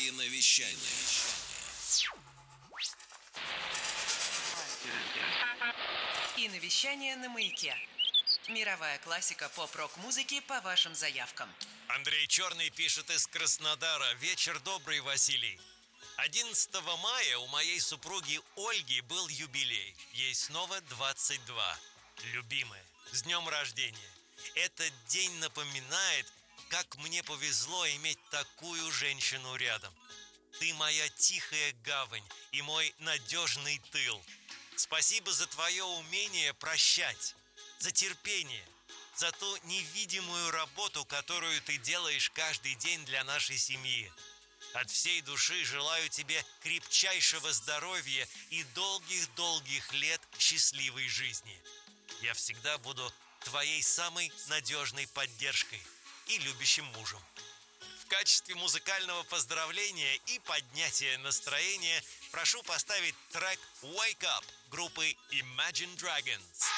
Киновещание. Киновещание на Маяке. Мировая классика поп-рок-музыки по вашим заявкам. Андрей Черный пишет из Краснодара. Вечер добрый, Василий. 11 мая у моей супруги Ольги был юбилей. Ей снова 22. Любимая, с днем рождения. Этот день напоминает, как мне повезло иметь такую женщину рядом. Ты моя тихая гавань и мой надежный тыл. Спасибо за твое умение прощать, за терпение, за ту невидимую работу, которую ты делаешь каждый день для нашей семьи. От всей души желаю тебе крепчайшего здоровья и долгих-долгих лет счастливой жизни. Я всегда буду твоей самой надежной поддержкой и любящим мужем. В качестве музыкального поздравления и поднятия настроения прошу поставить трек «Wake Up» группы Imagine Dragons.